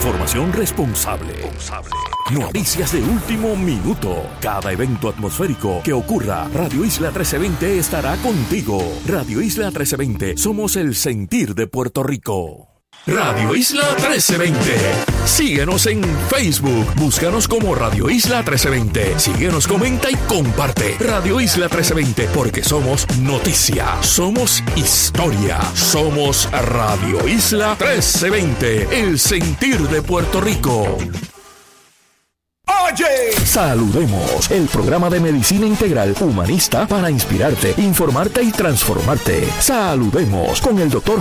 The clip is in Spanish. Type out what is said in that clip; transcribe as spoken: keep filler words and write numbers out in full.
Información responsable. Noticias de último minuto. Cada evento atmosférico que ocurra, Radio Isla trece veinte estará contigo. Radio Isla trece veinte, somos el sentir de Puerto Rico. Radio Isla trece veinte. Síguenos en Facebook. Búscanos como Radio Isla trece veinte. Síguenos, comenta y comparte. Radio Isla trece veinte, porque somos noticia, somos historia, somos Radio Isla trece veinte, el sentir de Puerto Rico. Oye, saludemos, el programa de medicina integral humanista para inspirarte, informarte y transformarte. Saludemos con el doctor